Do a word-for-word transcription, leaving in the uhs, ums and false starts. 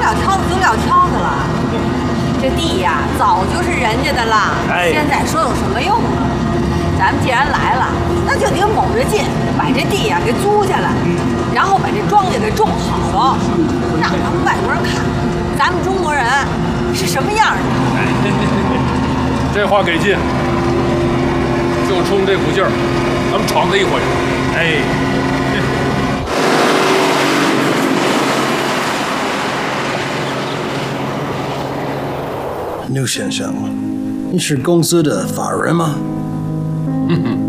了敲的就撂敲的了，这地呀早就是人家的了， 哎、 现在说有什么用啊？咱们既然来了，那就得卯着劲把这地呀给租下来，然后把这庄稼给种好了，让咱们外国人看咱们中国人是什么样的。 这话给劲，就冲这股劲儿，咱们闯他一回。哎。 牛先生，你是公司的法人吗？ 嗯哼。